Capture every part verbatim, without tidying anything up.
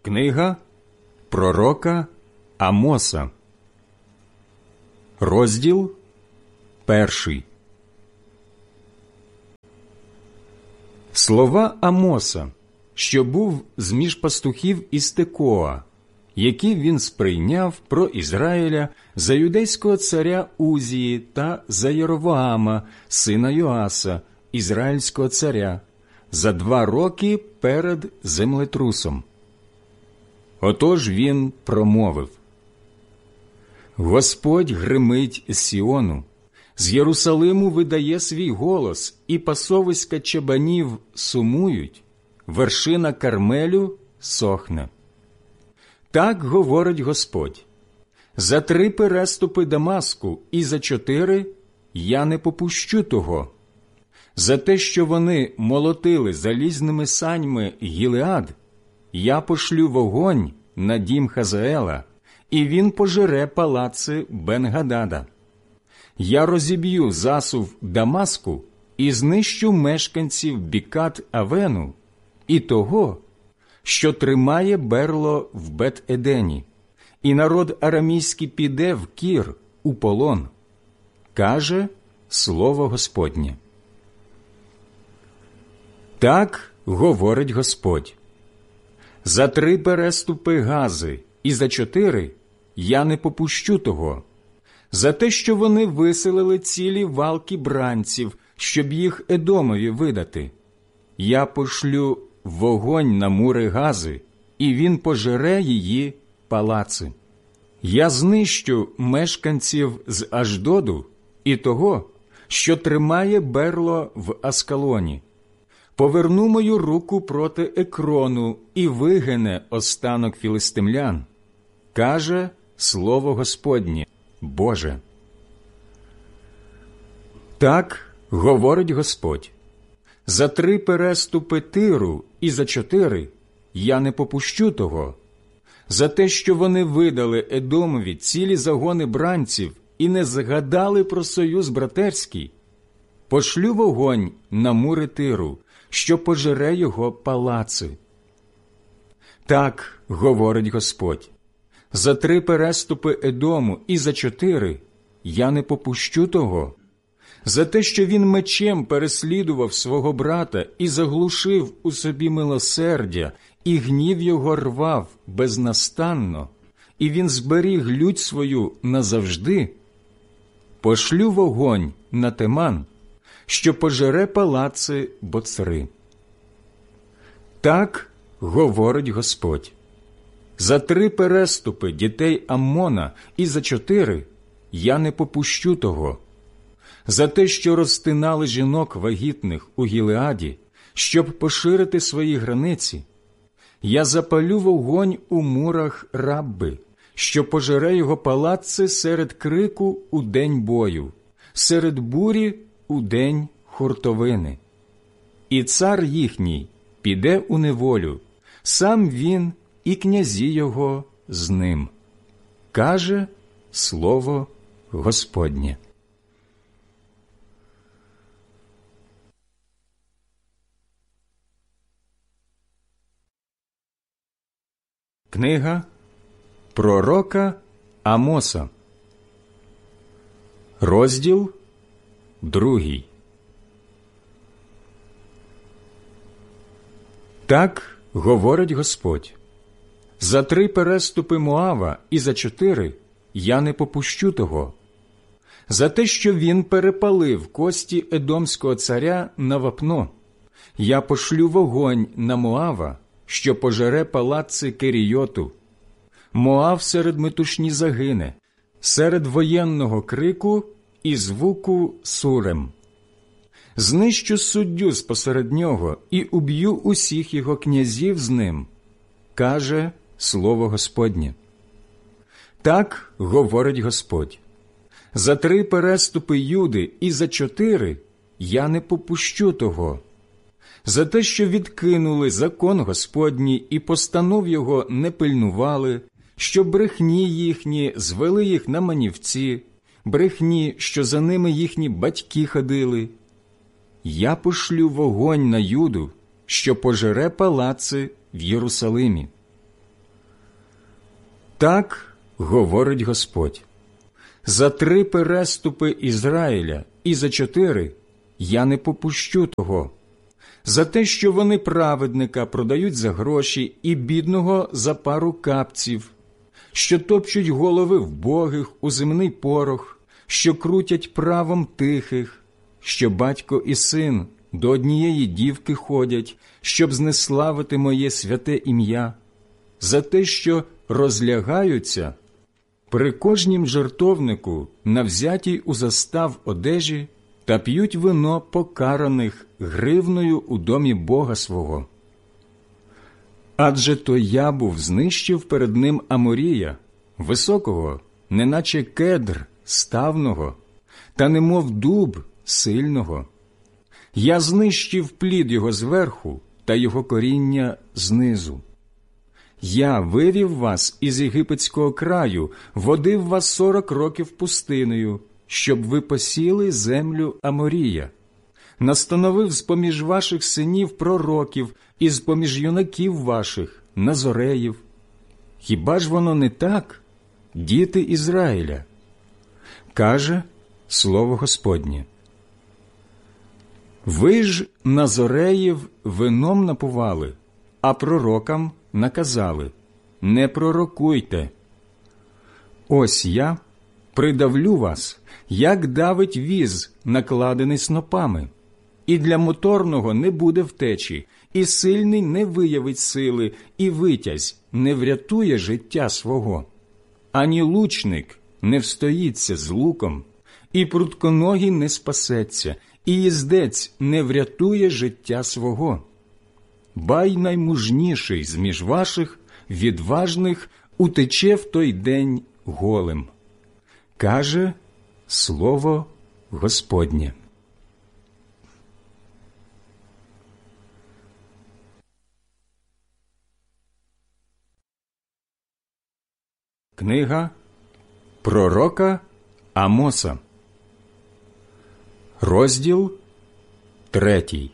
Книга пророка Амоса, розділ перший. Слова Амоса, що був з-між пастухів із Текоа, які він сприйняв про Ізраїля за юдейського царя Узії та за Єровоама, сина Йоаса, ізраїльського царя, за два роки перед землетрусом. Отож він промовив: «Господь гримить з Сіону, з Єрусалиму видає свій голос, і пасовиська чабанів сумують, вершина Кармелю сохне. Так говорить Господь: за три переступи Дамаску і за чотири я не попущу того. За те, що вони молотили залізними саньми Гілеад, я пошлю вогонь на дім Хазаела, і він пожере палаци Бен-Гадада. Я розіб'ю засув Дамаску і знищу мешканців Бікат-Авену і того, що тримає берло в Бет-Едені, і народ арамійський піде в Кір у полон, каже слово Господнє. Так говорить Господь: за три переступи Гази і за чотири я не попущу того. За те, що вони виселили цілі валки бранців, щоб їх Едомові видати, я пошлю вогонь на мури Гази, і він пожере її палаци. Я знищу мешканців з Аждоду і того, що тримає берло в Аскалоні. Поверну мою руку проти Екрону і вигине останок філистимлян, каже слово Господнє, Боже. Так говорить Господь: за три переступи Тиру і за чотири я не попущу того. За те, що вони видали Едомові цілі загони бранців і не згадали про союз братерський, пошлю вогонь на мури Тиру, що пожере його палаци. Так говорить Господь: за три переступи Едому і за чотири я не попущу того. За те, що він мечем переслідував свого брата і заглушив у собі милосердя, і гнів його рвав безнастанно, і він зберіг лють свою назавжди, пошлю вогонь на Теман, що пожере палаци Боцри. Так говорить Господь: за три переступи дітей Аммона і за чотири я не попущу того. За те, що розтинали жінок вагітних у Гілеаді, щоб поширити свої границі, я запалю вогонь у мурах Рабби, що пожере його палаци серед крику у день бою, серед бурі у день хуртовини. І цар їхній піде у неволю, сам він і князі його з ним, каже слово Господнє. Книга пророка Амоса, розділ другий. Так говорить Господь: за три переступи Моава і за чотири я не попущу того. За те, що він перепалив кості Едомського царя на вапно, я пошлю вогонь на Моава, що пожере палаци Керійоту. Моав серед метушні загине, серед воєнного крику і звуку сурем. Знищу суддю спосеред нього і уб'ю усіх його князів з ним, каже слово Господнє. Так говорить Господь: за три переступи Юди і за чотири я не попущу того. За те, що відкинули закон Господній і постанов його не пильнували, що брехні їхні звели їх на манівці, брехні, що за ними їхні батьки ходили, я пошлю вогонь на Юду, що пожере палаци в Єрусалимі. Так говорить Господь: за три переступи Ізраїля і за чотири я не попущу того, за те, що вони праведника продають за гроші і бідного за пару капців, що топчуть голови вбогих у земний порох, що крутять правом тихих, що батько і син до однієї дівки ходять, щоб знеславити моє святе ім'я, за те, що розлягаються при кожнім жертовнику на взятій у застав одежі та п'ють вино покараних гривною у домі Бога свого. Адже то я був знищив перед ним Аморія, високого, неначе кедр ставного, та немов дуб сильного. Я знищив плід його зверху та його коріння знизу. Я вивів вас із єгипетського краю, водив вас сорок років пустинею, щоб ви посіли землю Аморія. Настановив з-поміж ваших синів пророків і з-поміж юнаків ваших назореїв. Хіба ж воно не так, діти Ізраїля? Каже слово Господнє. Ви ж назореїв вином напували, а пророкам наказали: не пророкуйте. Ось я придавлю вас, як давить віз, накладений снопами, і для моторного не буде втечі, і сильний не виявить сили, і витязь не врятує життя свого. Ані лучник не встоїться з луком, і прутконогий не спасеться, і їздець не врятує життя свого. Бай наймужніший з-між ваших, відважних, утече в той день голим. Каже слово Господнє. Книга пророка Амоса, розділ третій.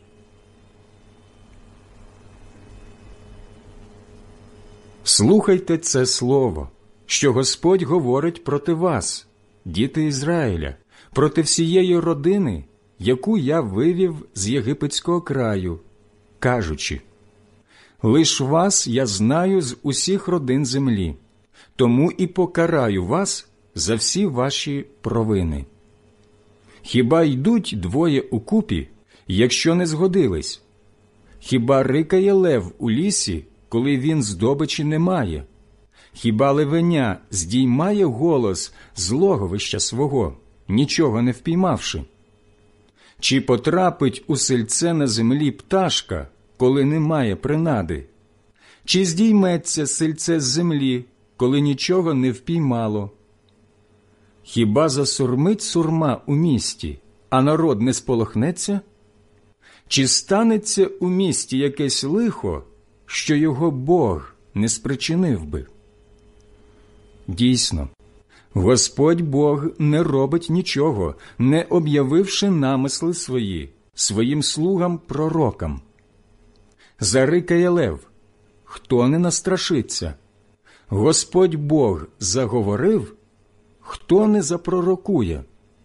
Слухайте це слово, що Господь говорить проти вас, діти Ізраїля, проти всієї родини, яку я вивів з єгипетського краю, кажучи: лиш вас я знаю з усіх родин землі, тому і покараю вас за всі ваші провини. Хіба йдуть двоє укупі, якщо не згодились? Хіба рикає лев у лісі, коли він здобичі не має? Хіба левеня здіймає голос з логовища свого, нічого не впіймавши? Чи потрапить у сельце на землі пташка, коли немає принади? Чи здійметься сельце з землі, коли нічого не впіймало? Хіба засурмить сурма у місті, а народ не сполохнеться? Чи станеться у місті якесь лихо, що його Бог не спричинив би? Дійсно, Господь Бог не робить нічого, не об'явивши намисли свої своїм слугам-пророкам. Зарикає лев, хто не настрашиться? Господь Бог заговорив, хто не запророкує?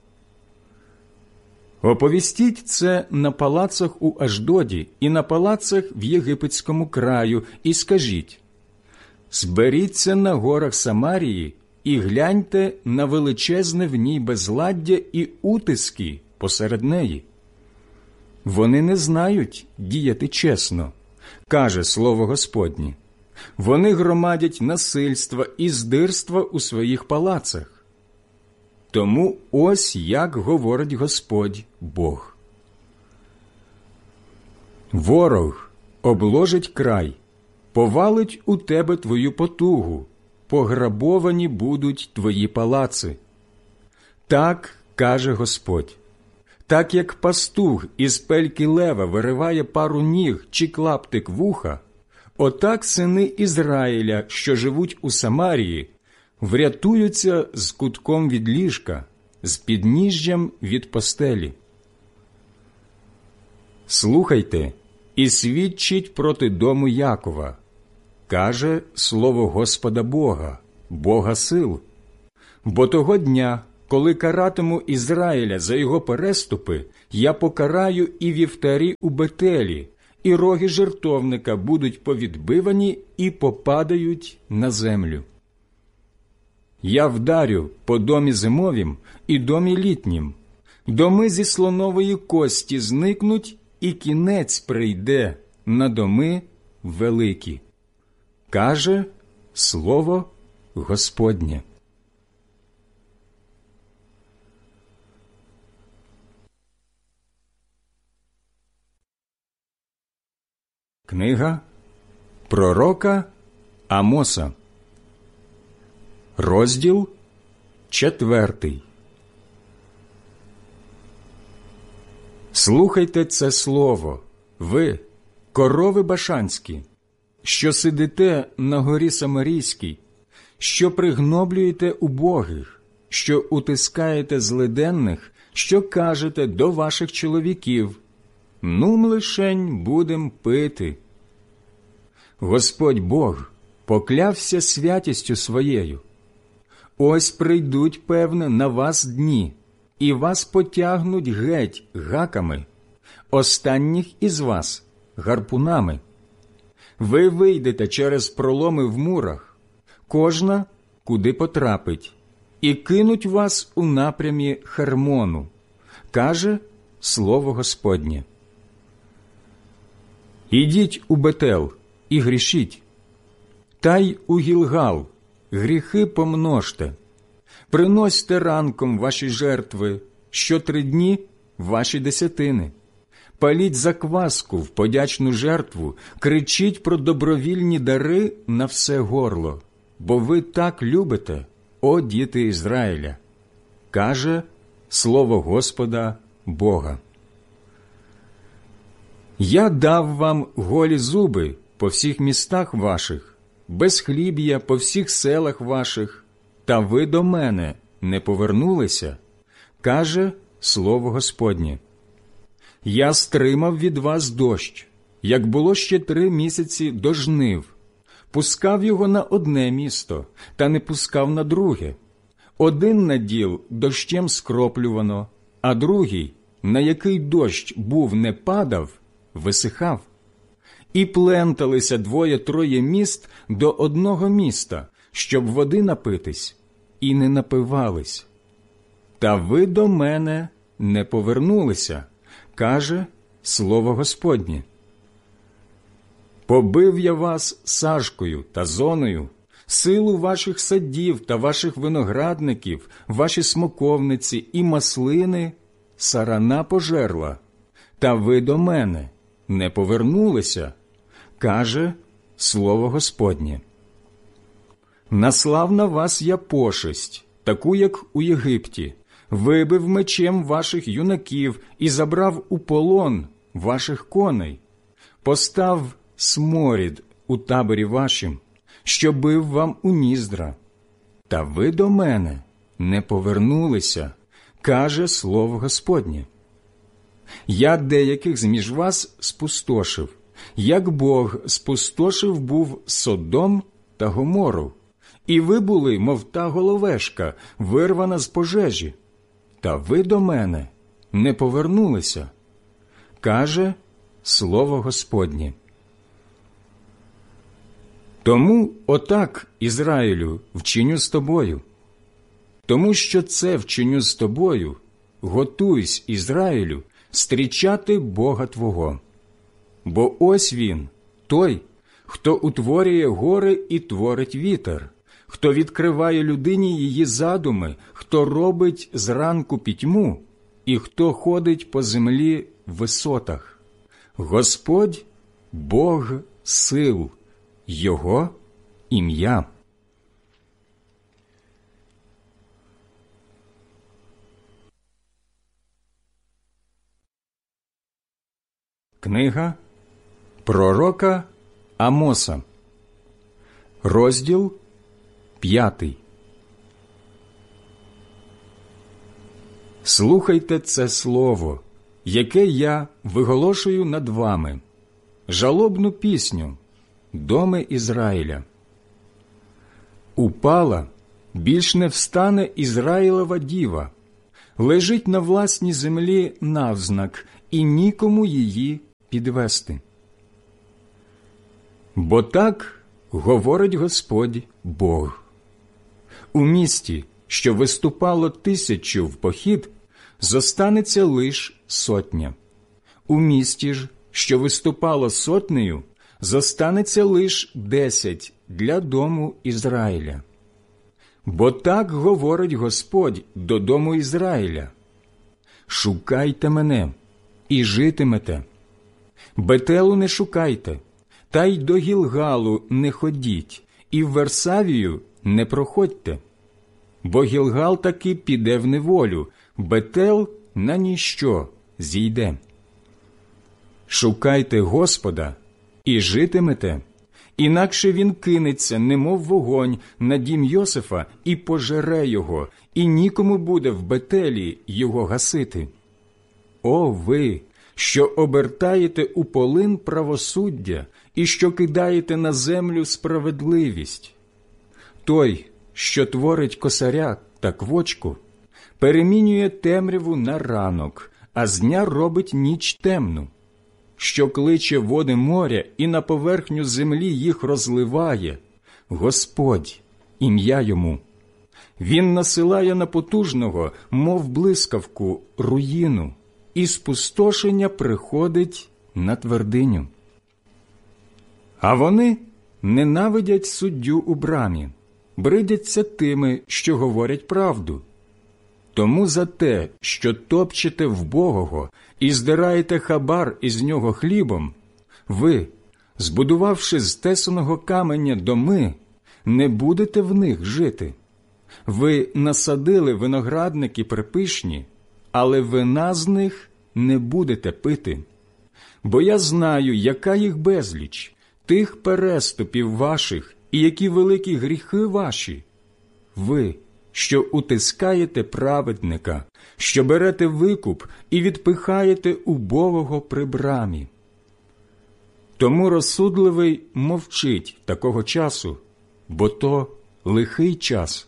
Оповістіть це на палацах у Аждоді і на палацах в єгипетському краю, і скажіть: зберіться на горах Самарії і гляньте на величезне в ній безладдя і утиски посеред неї. Вони не знають діяти чесно, каже слово Господнє. Вони громадять насильства і здирства у своїх палацах. Тому ось як говорить Господь Бог. Ворог обложить край, повалить у тебе твою потугу, пограбовані будуть твої палаци. Так каже Господь. Так як пастух із пельки лева вириває пару ніг чи клаптик вуха, отак сини Ізраїля, що живуть у Самарії, врятуються з кутком від ліжка, з підніжжям від постелі. Слухайте і свідчіть проти дому Якова, каже слово Господа Бога, Бога сил. Бо того дня, коли каратиму Ізраїля за його переступи, я покараю і вівтарі у Бетелі, і роги жертовника будуть повідбивані і попадають на землю. Я вдарю по домі зимовім і домі літнім. Доми зі слонової кості зникнуть, і кінець прийде на доми великі. Каже слово Господнє. Книга пророка Амоса, розділ четвертий. Слухайте це слово, ви, корови башанські, що сидите на горі Самарійській, що пригноблюєте убогих, що утискаєте злиденних, що кажете до ваших чоловіків: «Нум лишень будем пити». Господь Бог поклявся святістю своєю. Ось прийдуть, певне, на вас дні, і вас потягнуть геть гаками, останніх із вас гарпунами. Ви вийдете через проломи в мурах, кожна куди потрапить, і кинуть вас у напрямі Хермону, каже слово Господнє. Ідіть у Бетел і грішіть, та й у Гілгал гріхи помножте. Приносьте ранком ваші жертви, що три дні ваші десятини. Паліть закваску в подячну жертву, кричіть про добровільні дари на все горло, бо ви так любите, о діти Ізраїля, каже слово Господа Бога. Я дав вам голі зуби по всіх містах ваших, безхліб'я по всіх селах ваших, та ви до мене не повернулися, каже слово Господнє. Я стримав від вас дощ, як було ще три місяці до жнив, пускав його на одне місто, та не пускав на друге. Один наділ дощем скроплювано, а другий, на який дощ був не падав, висихав. І пленталися двоє-троє міст до одного міста, щоб води напитись, і не напивались. Та ви до мене не повернулися, каже слово Господнє. Побив я вас сажкою та зоною, силу ваших садів та ваших виноградників, ваші смоковниці і маслини сарана пожерла, та ви до мене не повернулися, каже слово Господнє. Наслав на вас я пошесть, таку, як у Єгипті, вибив мечем ваших юнаків і забрав у полон ваших коней, постав сморід у таборі вашім, що бив вам у ніздра. Та ви до мене не повернулися, каже слово Господнє. Я деяких зміж вас спустошив, як Бог спустошив був Содом та Гомору, і ви були, мов та головешка, вирвана з пожежі. Та ви до мене не повернулися, каже слово Господнє. Тому отак, Ізраїлю, вчиню з тобою. Тому що це вчиню з тобою, готуйсь, Ізраїлю, стрічати Бога твого. Бо ось Він, той, хто утворює гори і творить вітер, хто відкриває людині її задуми, хто робить зранку пітьму і хто ходить по землі в висотах. Господь – Бог сил, Його ім'я. Книга пророка Амоса, розділ п'ятий. Слухайте це слово, яке я виголошую над вами, жалобну пісню, доми Ізраїля. Упала, більш не встане Ізраїлова діва, лежить на власній землі навзнак, і нікому її підвести. Бо так говорить Господь Бог. У місті, що виступало тисячу в похід, зостанеться лиш сотня. У місті ж, що виступало сотнею, зостанеться лиш десять для дому Ізраїля. Бо так говорить Господь до дому Ізраїля: «Шукайте мене, і житимете. Бетелу не шукайте, та й до Гілгалу не ходіть, і в Версавію не проходьте. Бо Гілгал таки піде в неволю, Бетел на ніщо зійде. Шукайте Господа, і житимете, інакше він кинеться, немов вогонь, на дім Йосифа і пожере його, і нікому буде в Бетелі його гасити. О ви, що обертаєте у полин правосуддя і що кидаєте на землю справедливість! Той, що творить косаря та квочку, перемінює темряву на ранок, а з дня робить ніч темну, що кличе води моря і на поверхню землі їх розливає. Господь, ім'я йому. Він насилає на потужного, мов блискавку, руїну, і спустошення приходить на твердиню. А вони ненавидять суддю у брамі, бридяться тими, що говорять правду. Тому за те, що топчете вбогого і здираєте хабар із нього хлібом, ви, збудувавши з тесаного каменя доми, не будете в них жити. Ви насадили виноградники припишні, але вина з них не будете пити. Бо я знаю, яка їх безліч, тих переступів ваших і які великі гріхи ваші. Ви, що утискаєте праведника, що берете викуп і відпихаєте убогого при брамі. Тому розсудливий мовчить такого часу, бо то лихий час.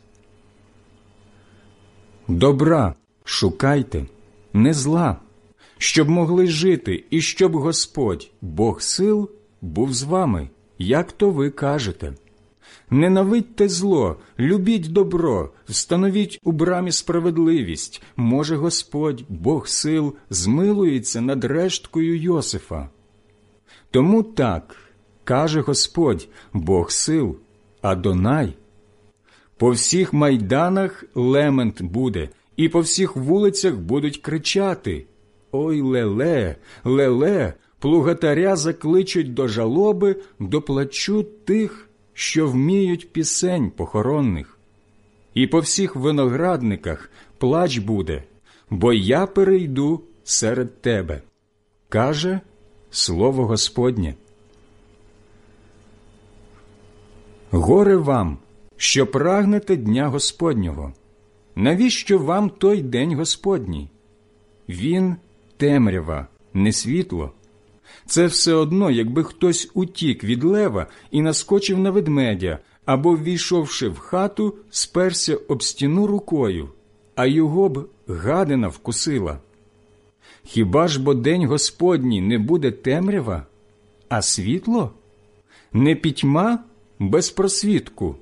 Добра шукайте, не зла, щоб могли жити і щоб Господь, Бог сил, був з вами, як то ви кажете. Ненавидьте зло, любіть добро, встановіть у брамі справедливість. Може Господь, Бог сил, змилується над решткою Йосифа. Тому так, каже Господь, Бог сил, Адонай. По всіх майданах лемент буде, і по всіх вулицях будуть кричати: «Ой, леле, леле!» Плугатаря закличуть до жалоби, до плачу тих, що вміють пісень похоронних. І по всіх виноградниках плач буде, бо я перейду серед тебе, каже слово Господнє. Горе вам, що прагнете дня Господнього. Навіщо вам той день Господній? Він темрява, не світло. Це все одно, якби хтось утік від лева і наскочив на ведмедя, або, ввійшовши в хату, сперся об стіну рукою, а його б гадина вкусила. Хіба ж бо день Господній не буде темрява, а світло? Не пітьма без просвітку?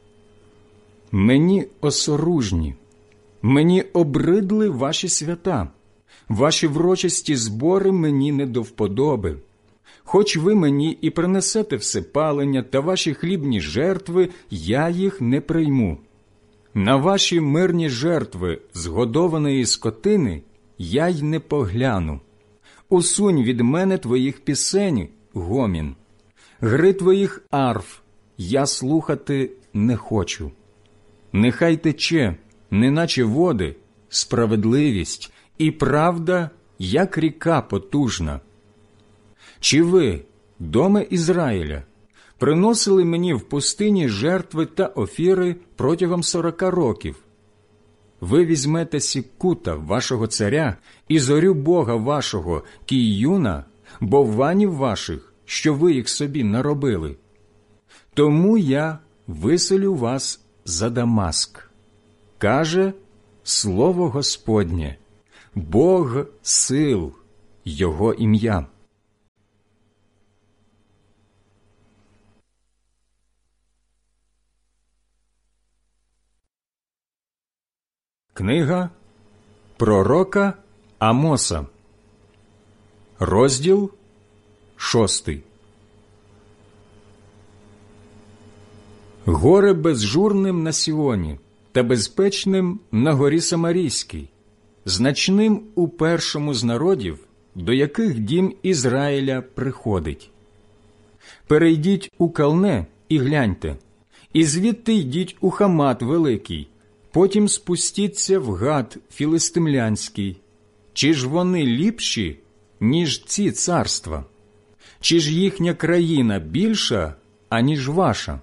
Мені осоружні, мені обридли ваші свята. Ваші врочисті збори мені не до вподоби. Хоч ви мені і принесете всепалення та ваші хлібні жертви, я їх не прийму. На ваші мирні жертви згодованої скотини я й не погляну. Усунь від мене твоїх пісень, гомін. Гри твоїх арф я слухати не хочу. Нехай тече, неначе води, справедливість, і правда, як ріка потужна. Чи ви, доме Ізраїля, приносили мені в пустині жертви та офіри протягом сорока років? Ви візьмете Сіккута, вашого царя, і зорю Бога вашого, Кійюна, бовванів ваших, що ви їх собі наробили. Тому я виселю вас за Дамаск, каже слово Господнє, Бог сил, його ім'я. Книга пророка Амоса, розділ шостий. Горе безжурним на Сіоні та безпечним на горі Самарійській, значним у першому з народів, до яких дім Ізраїля приходить. Перейдіть у Калне і гляньте, і звідти йдіть у Хамат великий, потім спустіться в Гат філистимлянський. Чи ж вони ліпші, ніж ці царства? Чи ж їхня країна більша, аніж ваша?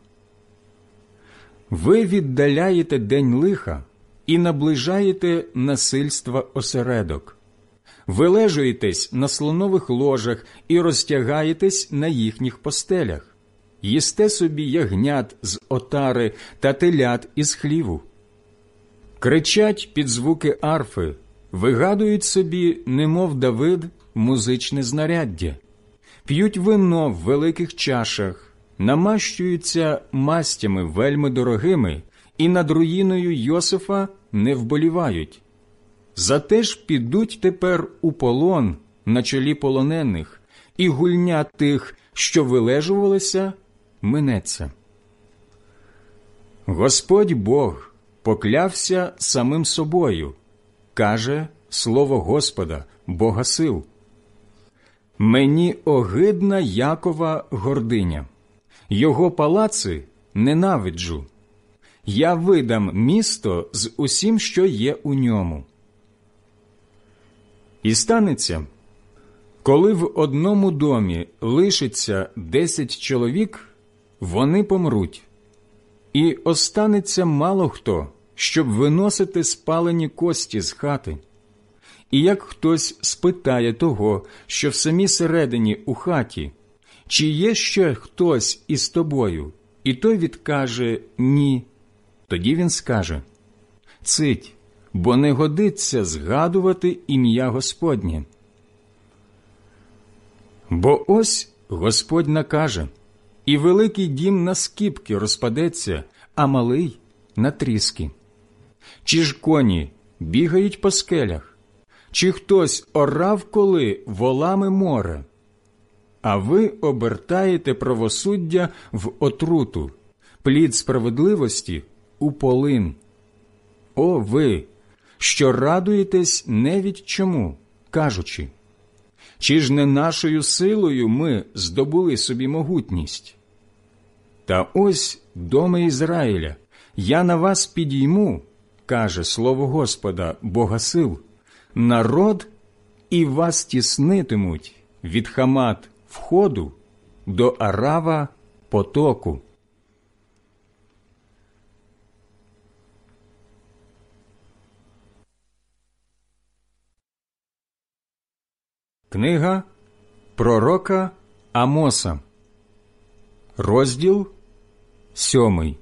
Ви віддаляєте день лиха і наближаєте насильства осередок. Ви лежуєтесь на слонових ложах і розтягаєтесь на їхніх постелях. Їсте собі ягнят з отари та телят із хліву. Кричать під звуки арфи, вигадують собі, немов Давид, музичне знаряддя. П'ють вино в великих чашах, намащуються мастями вельми дорогими і над руїною Йосифа не вболівають. Зате ж підуть тепер у полон на чолі полонених, і гульня тих, що вилежувалися, минеться. Господь Бог поклявся самим собою, каже слово Господа, Бога сил. Мені огидна Якова гординя, його палаци ненавиджу. Я видам місто з усім, що є у ньому. І станеться, коли в одному домі лишиться десять чоловік, вони помруть. І останеться мало хто, щоб виносити спалені кості з хати. І як хтось спитає того, що в самій середині у хаті, чи є ще хтось із тобою, і той відкаже «ні», тоді він скаже «цить, бо не годиться згадувати ім'я Господнє». Бо ось Господь накаже, і великий дім на скипки розпадеться, а малий – на тріски. Чи ж коні бігають по скелях? Чи хтось орав коли волами море? А ви обертаєте правосуддя в отруту, плід справедливості – у полин. О ви, що радуєтесь не від чому, кажучи, чи ж не нашою силою ми здобули собі могутність? Та ось, доме Ізраїля, я на вас підійму, каже слово Господа, Бога сил, народ, і вас тіснитимуть від Хамат входу до Арава потоку. Книга пророка Амоса, розділ сьомий.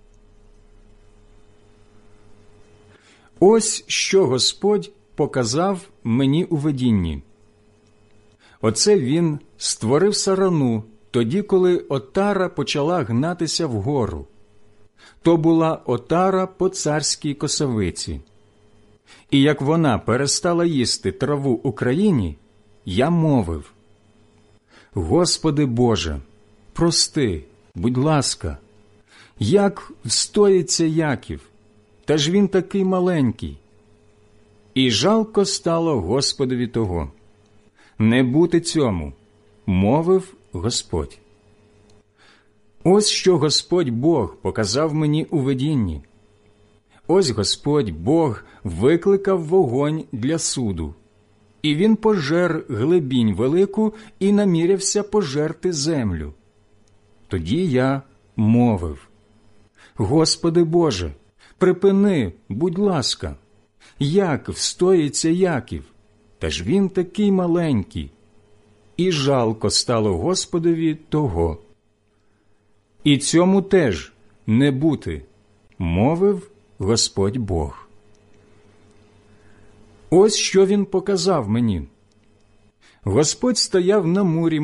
Ось що Господь показав мені у видінні. Оце він створив сарану тоді, коли отара почала гнатися вгору. То була отара по царській косовиці. І як вона перестала їсти траву у країні, я мовив: Господи Боже, прости, будь ласка, як встоїться Яків, та ж він такий маленький. І жалко стало Господові того. Не бути цьому, мовив Господь. Ось що Господь Бог показав мені у видінні. Ось Господь Бог викликав вогонь для суду. І він пожер глибінь велику і намірявся пожерти землю. Тоді я мовив: Господи Боже, припини, будь ласка, як встоїться Яків, та ж він такий маленький. І жалко стало Господові того. І цьому теж не бути, мовив Господь Бог. Ось що він показав мені. Господь стояв на мурі